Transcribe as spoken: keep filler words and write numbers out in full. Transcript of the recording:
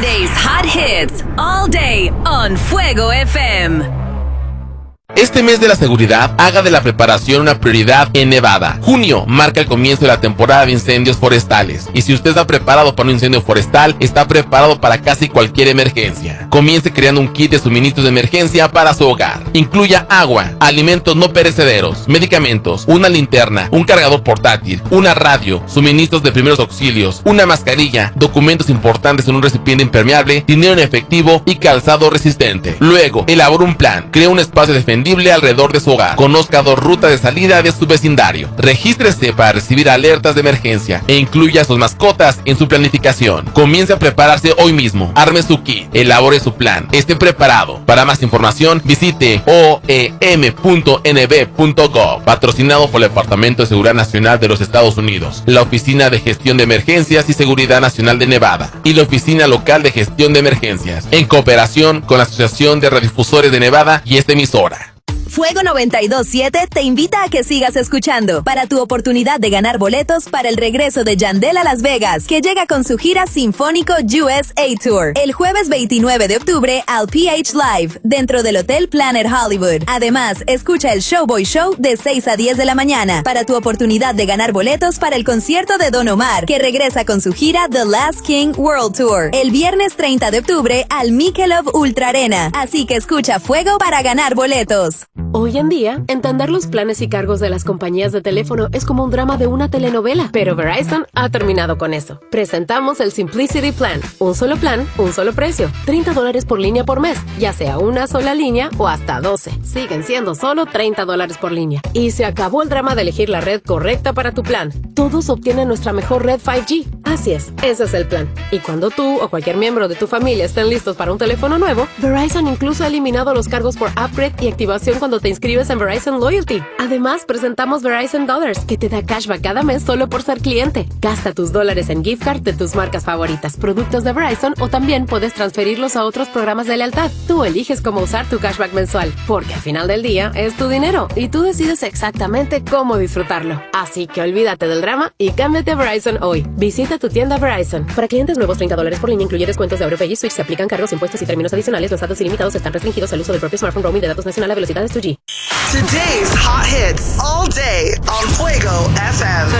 Today's hot hits all day on Fuego F M. Este mes de la seguridad, haga de la preparación una prioridad en Nevada. Junio marca el comienzo de la temporada de incendios forestales. Y si usted está preparado para un incendio forestal, está preparado para casi cualquier emergencia. Comience creando un kit de suministros de emergencia para su hogar. Incluya agua, alimentos no perecederos, medicamentos, una linterna, un cargador portátil, una radio, suministros de primeros auxilios, una mascarilla, documentos importantes en un recipiente impermeable, dinero en efectivo y calzado resistente. Luego, elabore un plan. Crea un espacio defendible alrededor de su hogar. Conozca dos rutas de salida de su vecindario. Regístrese para recibir alertas de emergencia e incluya a sus mascotas en su planificación. Comience a prepararse hoy mismo. Arme su kit. Elabore su plan. Esté preparado. Para más información, visite o e m punto n b punto gov. Patrocinado por el Departamento de Seguridad Nacional de los Estados Unidos, la Oficina de Gestión de Emergencias y Seguridad Nacional de Nevada y la Oficina Local de Gestión de Emergencias, en cooperación con la Asociación de Radiodifusores de Nevada y esta emisora. Fuego noventa y dos punto siete te invita a que sigas escuchando para tu oportunidad de ganar boletos para el regreso de Yandel a Las Vegas, que llega con su gira Sinfónico U S A Tour el jueves veintinueve de octubre al P H Live dentro del Hotel Planet Hollywood. Además, escucha el Showboy Show de seis a diez de la mañana para tu oportunidad de ganar boletos para el concierto de Don Omar, que regresa con su gira The Last King World Tour el viernes treinta de octubre al Michelob Ultra Arena. Así que escucha Fuego para ganar boletos. Hoy en día, entender los planes y cargos de las compañías de teléfono es como un drama de una telenovela, pero Verizon ha terminado con eso. Presentamos el Simplicity Plan. Un solo plan, un solo precio. treinta dólares por línea por mes, ya sea una sola línea o hasta doce. Siguen siendo solo treinta dólares por línea. Y se acabó el drama de elegir la red correcta para tu plan. Todos obtienen nuestra mejor red cinco G. Así es, ese es el plan. Y cuando tú o cualquier miembro de tu familia estén listos para un teléfono nuevo, Verizon incluso ha eliminado los cargos por upgrade y activación cuando te inscribes en Verizon Loyalty. Además, presentamos Verizon Dollars, que te da cashback cada mes solo por ser cliente. Gasta tus dólares en gift card de tus marcas favoritas, productos de Verizon, o también puedes transferirlos a otros programas de lealtad. Tú eliges cómo usar tu cashback mensual, porque al final del día es tu dinero y tú decides exactamente cómo disfrutarlo. Así que olvídate del drama y cámbiate a Verizon hoy. Visita tu tienda Verizon. Para clientes nuevos, treinta dólares por línea, incluye descuentos de AutoPay y Switch. Se aplican cargos, impuestos y términos adicionales. Los datos ilimitados están restringidos al uso del propio smartphone. Roaming de datos nacional a velocidades dos G. Today's hot hits all day on Fuego F M.